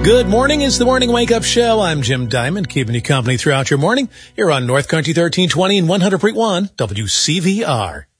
Good morning. It's the Morning Wake Up Show. I'm Jim Diamond, keeping you company throughout your morning here on North Country 1320 and 100.1 WCVR.